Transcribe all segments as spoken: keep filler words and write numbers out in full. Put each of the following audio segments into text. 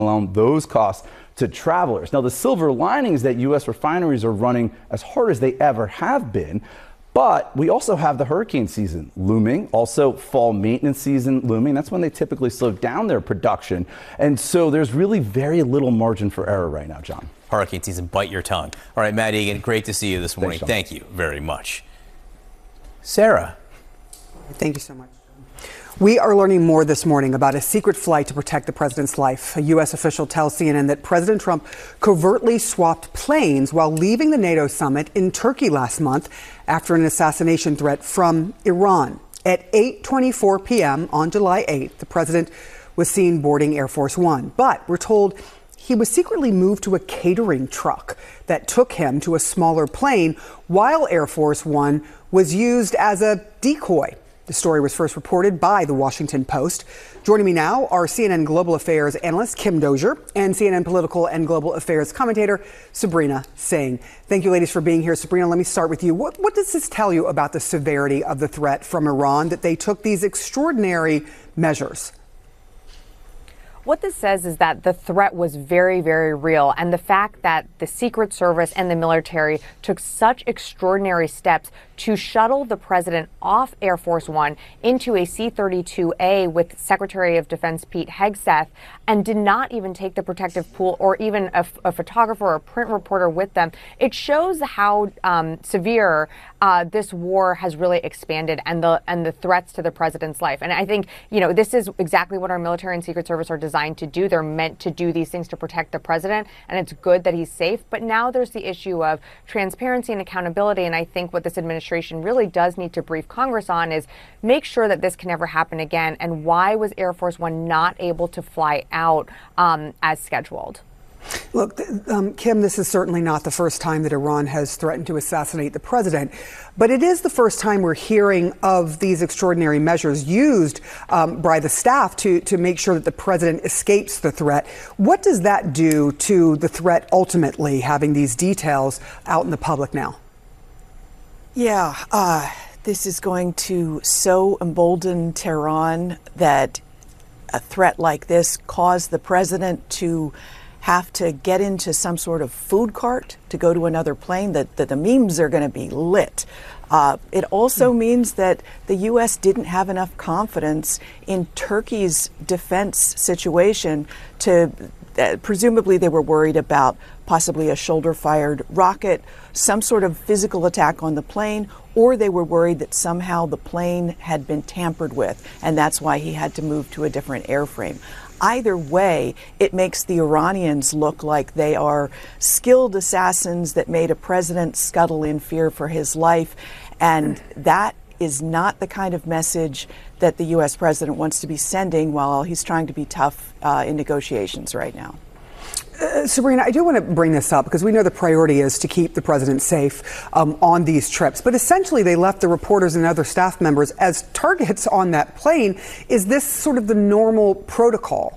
along those costs to travelers. Now, the silver lining is that U S refineries are running as hard as they ever have been. But we also have the hurricane season looming, also fall maintenance season looming. That's when they typically slow down their production. And so there's really very little margin for error right now, John. Hurricane season, bite your tongue. All right, Matt Egan, great to see you this morning. Thanks, Thank you very much. Sarah. Thank you so much. We are learning more this morning about a secret flight to protect the president's life. A U S official tells C N N that President Trump covertly swapped planes while leaving the NATO summit in Turkey last month after an assassination threat from Iran. At eight twenty-four p.m. on July eighth, the president was seen boarding Air Force One. But we're told he was secretly moved to a catering truck that took him to a smaller plane while Air Force One was used as a decoy. The story was first reported by The Washington Post. Joining me now are C N N Global Affairs analyst Kim Dozier and C N N Political and Global Affairs commentator Sabrina Singh. Thank you, ladies, for being here. Sabrina, let me start with you. What, what does this tell you about the severity of the threat from Iran, that they took these extraordinary measures? What this says is that the threat was very, very real. And the fact that the Secret Service and the military took such extraordinary steps to shuttle the president off Air Force One into a C thirty-two A with Secretary of Defense Pete Hegseth and did not even take the protective pool or even a, a photographer or a print reporter with them. It shows how um, severe uh, this war has really expanded and the and the threats to the president's life. And I think, you know, this is exactly what our military and Secret Service are designed to do. They're meant to do these things to protect the president, and it's good that he's safe. But now there's the issue of transparency and accountability. And I think what this administration really does need to brief Congress on is make sure that this can never happen again. And why was Air Force One not able to fly out um, as scheduled? Look, um, Kim, this is certainly not the first time that Iran has threatened to assassinate the president, but it is the first time we're hearing of these extraordinary measures used um, by the staff to, to make sure that the president escapes the threat. What does that do to the threat ultimately, having these details out in the public now? Yeah, uh, this is going to so embolden Tehran that a threat like this caused the president to have to get into some sort of food cart to go to another plane, that, that the memes are going to be lit. Uh, it also means that the U S didn't have enough confidence in Turkey's defense situation to, uh, presumably they were worried about possibly a shoulder-fired rocket, some sort of physical attack on the plane, or they were worried that somehow the plane had been tampered with, and that's why he had to move to a different airframe. Either way, it makes the Iranians look like they are skilled assassins that made a president scuttle in fear for his life. And that is not the kind of message that the U S president wants to be sending while he's trying to be tough uh, in negotiations right now. Uh, Sabrina, I do want to bring this up because we know the priority is to keep the president safe um, on these trips. But essentially, they left the reporters and other staff members as targets on that plane. Is this sort of the normal protocol?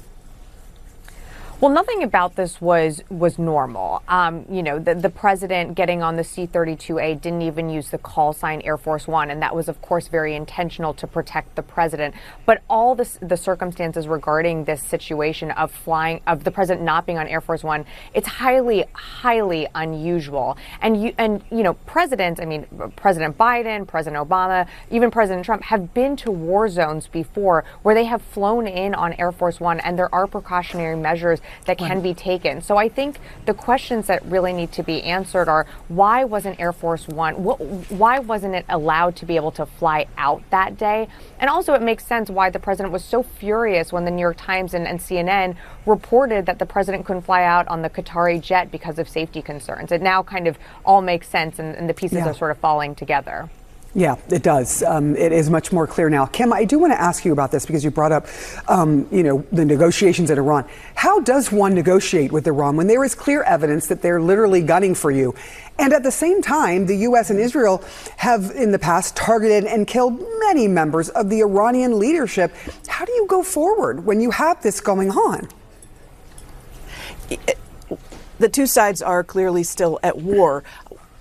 Well, nothing about this was was normal. Um, you know, the, the president getting on the C thirty-two A didn't even use the call sign Air Force One. And that was, of course, very intentional to protect the president. But all this, the circumstances regarding this situation of flying, of the president not being on Air Force One, it's highly, highly unusual. And, you, and you know, presidents, I mean, President Biden, President Obama, even President Trump have been to war zones before where they have flown in on Air Force One, and there are precautionary measures that can be taken. So I think the questions that really need to be answered are, why wasn't Air Force One, wh- why wasn't it allowed to be able to fly out that day? And also it makes sense why the president was so furious when the New York Times and, and C N N reported that the president couldn't fly out on the Qatari jet because of safety concerns. It now kind of all makes sense, and, and the pieces Yeah. are sort of falling together. Yeah, it does. Um, it is much more clear now. Kim, I do want to ask you about this because you brought up, um, you know, the negotiations at Iran. How does one negotiate with Iran when there is clear evidence that they're literally gunning for you? And at the same time, the U S and Israel have in the past targeted and killed many members of the Iranian leadership. How do you go forward when you have this going on? The two sides are clearly still at war.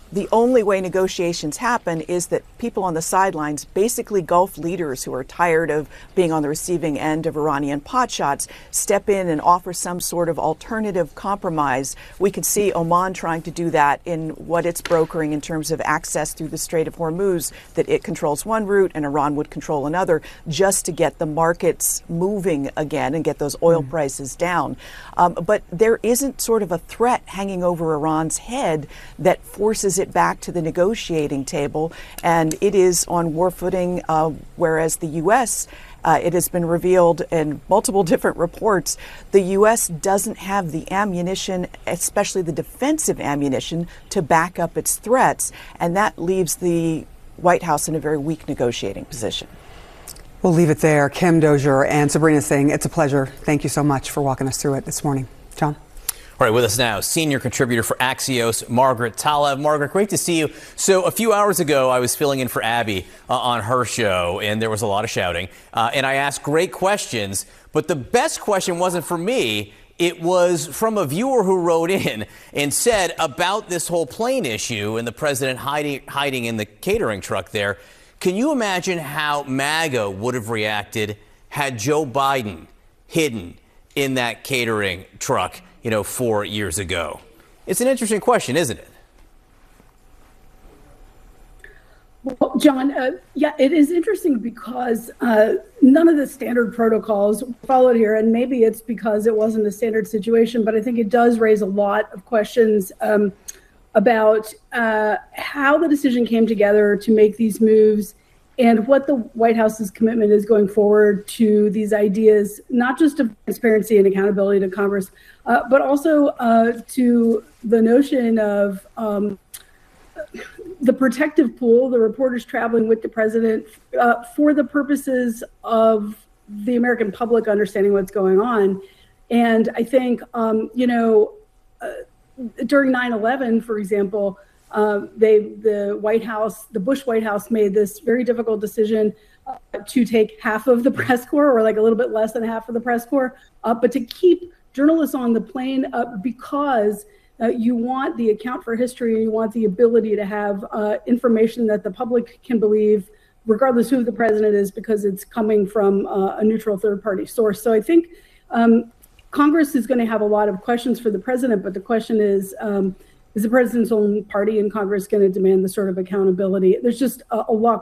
the only way negotiations happen is that people on the sidelines, basically Gulf leaders who are tired of being on the receiving end of Iranian potshots, step in and offer some sort of alternative compromise. We could see Oman trying to do that in what it's brokering in terms of access through the Strait of Hormuz, that it controls one route and Iran would control another, just to get the markets moving again and get those oil mm. prices down. Um, but there isn't sort of a threat hanging over Iran's head that forces it back to the negotiating table, and it is on war footing, uh, whereas the U S, uh, it has been revealed in multiple different reports, the U S doesn't have the ammunition, especially the defensive ammunition, to back up its threats, and that leaves the White House in a very weak negotiating position. We'll leave it there. Kim Dozier and Sabrina Singh, it's a pleasure. Thank you so much for walking us through it this morning. John? All right, with us now, senior contributor for Axios, Margaret Talev. Margaret, great to see you. So a few hours ago, I was filling in for Abby uh, on her show, and there was a lot of shouting. Uh, and I asked great questions, but the best question wasn't for me. It was from a viewer who wrote in and said about this whole plane issue and the president hiding, hiding in the catering truck there. Can you imagine how MAGA would have reacted had Joe Biden hidden in that catering truck, you know, four years ago? It's an interesting question, isn't it? Well, John, uh, yeah, it is interesting because uh, none of the standard protocols followed here, and maybe it's because it wasn't a standard situation, but I think it does raise a lot of questions um, about uh, how the decision came together to make these moves and what the White House's commitment is going forward to these ideas, not just of transparency and accountability to Congress, uh, but also uh, to the notion of um, the protective pool, the reporters traveling with the president uh, for the purposes of the American public understanding what's going on. And I think, um, you know, uh, during nine eleven, for example, uh, they, the White House, the Bush White House made this very difficult decision uh, to take half of the press corps, or like a little bit less than half of the press corps, uh, but to keep journalists on the plane uh, because uh, you want the account for history, and you want the ability to have uh, information that the public can believe, regardless who the president is, because it's coming from uh, a neutral third-party source. So I think um, Congress is going to have a lot of questions for the president, but the question is, um, is the president's own party in Congress going to demand the sort of accountability? There's just a, a lot